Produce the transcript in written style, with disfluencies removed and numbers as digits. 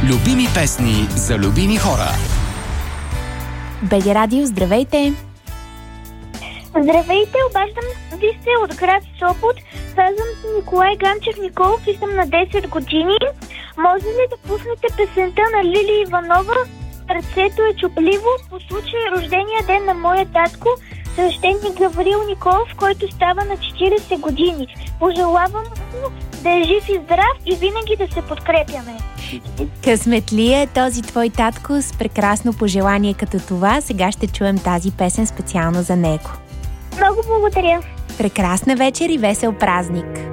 Любими песни за любими хора. БГ Радио, здравейте! Здравейте, обаждам ви се от град Сопот. Казвам се Николай Ганчев Николов и съм на 10 години. Може ли да пуснете песента на Лили Иванова "Сърцето е чупливо" по случай рождения ден на моя татко, свещеник Гаврил Николов, който става на 40 години. Пожелавам му да е жив и здрав и винаги да се подкрепяме. Късметли е този твой татко с прекрасно пожелание като това. Сега ще чуем тази песен специално за него. Много благодаря. Прекрасна вечер и весел празник!